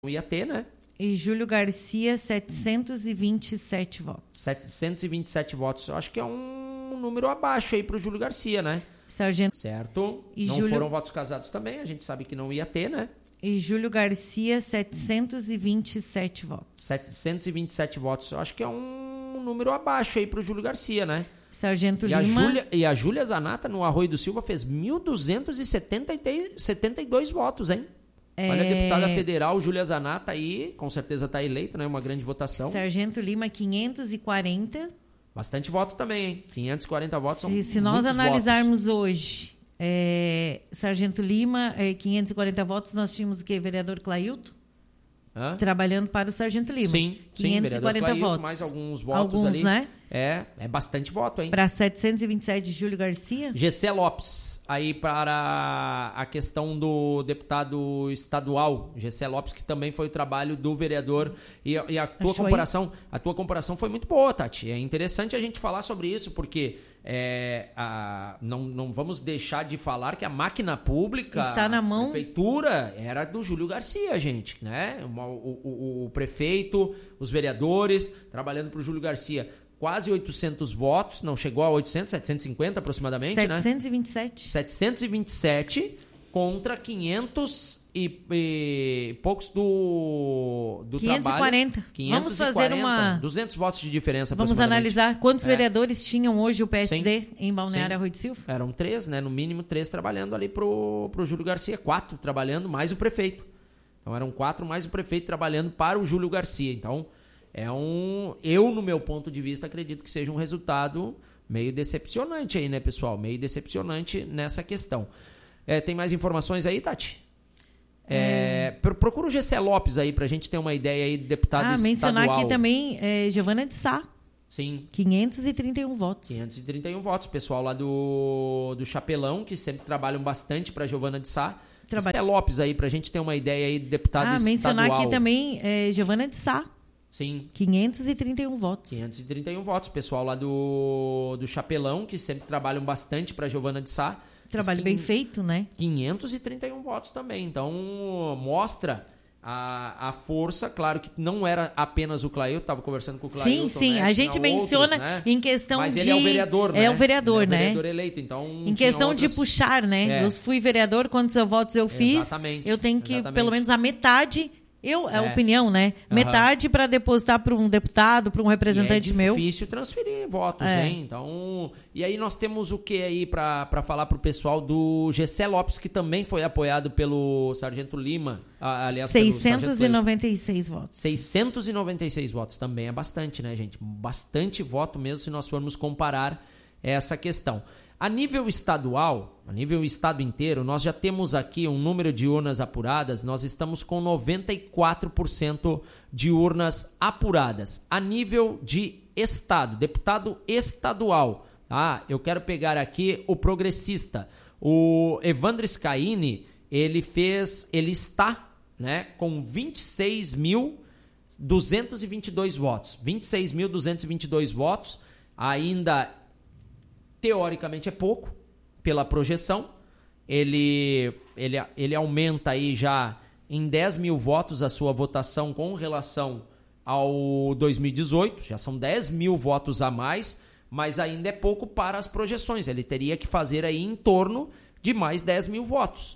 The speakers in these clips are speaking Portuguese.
ia ter, né? E Júlio Garcia, 727 votos. 727 votos. Eu acho que é um número abaixo aí pro Júlio Garcia, né? Sargento. Certo. E não Júlio... foram votos casados também, a gente sabe que não ia ter, né? E Júlio Garcia, 727 votos. 727 votos. Eu acho que é um número abaixo aí pro Júlio Garcia, né? Sargento Lima. A Júlia Zanata, no Arroio do Silva, fez 1.272 votos, hein? Olha, a deputada federal Júlia Zanata aí, com certeza está eleita, né? Uma grande votação. Sargento Lima, 540. Bastante voto também, hein? 540 votos são Se nós analisarmos votos. hoje, Sargento Lima, 540 votos, nós tínhamos o quê? Vereador Clailton? Trabalhando para o Sargento Lima. Sim, 540 Clailton, votos. mais alguns votos ali. Né? É bastante voto, hein? Para 727 de Júlio Garcia. Gessé Lopes, aí para a questão do deputado estadual, Gessé Lopes, que também foi o trabalho do vereador. E a tua comparação foi muito boa, Tati. É interessante a gente falar sobre isso, porque não vamos deixar de falar que a máquina pública, está na mão. A prefeitura, era do Júlio Garcia, gente, né? O prefeito, os vereadores, trabalhando para o Júlio Garcia. Quase 800 votos, não chegou a 800, 750 aproximadamente, 727. Né? 727 contra 500 e poucos do 540. trabalho. 540. Vamos fazer 200 votos de diferença Vamos analisar quantos vereadores tinham hoje o PSD em Balneário Sim. Arroio do Silva? Eram 3, né? No mínimo 3 trabalhando ali pro Júlio Garcia. 4 trabalhando, mais o prefeito. Então eram 4 mais o prefeito trabalhando para o Júlio Garcia. Então... eu, no meu ponto de vista, acredito que seja um resultado meio decepcionante aí, né, pessoal? Meio decepcionante nessa questão. Tem mais informações aí, Tati? Procura o Gessé Lopes aí, pra gente ter uma ideia aí do deputado estadual. Mencionar aqui também Giovana de Sá. Sim. 531 votos. 531 votos. Pessoal lá do Chapelão, que sempre trabalham bastante pra Giovana de Sá. Gessé Lopes aí, pra gente ter uma ideia aí do deputado estadual. Mencionar aqui também Giovana de Sá. Sim. 531 votos. 531 votos. Pessoal lá do Chapelão, que sempre trabalham bastante para Giovana de Sá. Trabalho bem feito, né? 531 votos também. Então, mostra a força. Claro que não era apenas o Clailton, estava conversando com o Clailton. Sim. Né? A gente menciona outros, né? Em questão Mas ele é o vereador, né? É o vereador, né? É o vereador eleito, então... Em questão de puxar, né? Eu fui vereador, quantos votos eu fiz. Exatamente. Eu tenho que, pelo menos, a metade... a opinião, né? Metade para depositar para um deputado, para um representante meu. É difícil transferir votos, hein? Então, e aí nós temos o que aí para falar pro pessoal do Gessé Lopes, que também foi apoiado pelo Sargento Lima, aliás, 696 votos. 696 votos também é bastante, né, gente? Bastante voto mesmo se nós formos comparar essa questão. A nível estadual, a nível estado inteiro, nós já temos aqui um número de urnas apuradas, nós estamos com 94% de urnas apuradas. A nível de estado, deputado estadual, tá? Eu quero pegar aqui o progressista, o Evandro Scaini, ele está, né, com 26.222 votos. 26.222 votos, ainda... Teoricamente é pouco, pela projeção. Ele aumenta aí já em 10 mil votos a sua votação com relação ao 2018. Já são 10 mil votos a mais, mas ainda é pouco para as projeções. Ele teria que fazer aí em torno de mais 10 mil votos.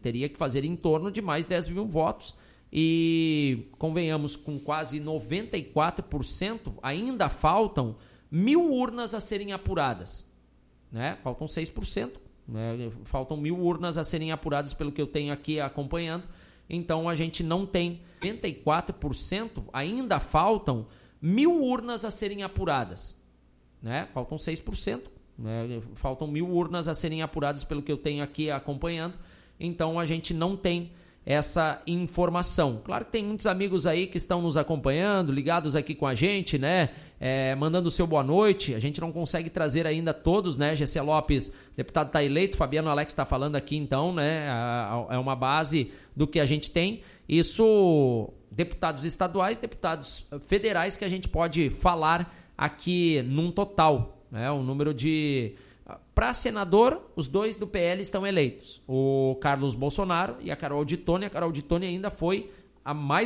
E, convenhamos, com quase 94%, ainda faltam 1.000 urnas a serem apuradas. Né? Faltam 6%, né? Faltam 1.000 urnas a serem apuradas pelo que eu tenho aqui acompanhando. Então a gente não tem 94%, ainda faltam 1.000 urnas a serem apuradas, né? Faltam 6%, né? Faltam 1.000 urnas a serem apuradas pelo que eu tenho aqui acompanhando. Então a gente não tem essa informação. Claro que tem muitos amigos aí que estão nos acompanhando, ligados aqui com a gente, né? Mandando o seu boa noite. A gente não consegue trazer ainda todos, né? Gessé Lopes, deputado está eleito, Fabiano Alex está falando aqui, então, né? É uma base do que a gente tem. Isso, deputados estaduais, deputados federais, que a gente pode falar aqui num total, né? O número de... Para senador, os dois do PL estão eleitos. O Carlos Bolsonaro e a Carol de Tone. A Carol de Tone ainda foi a mais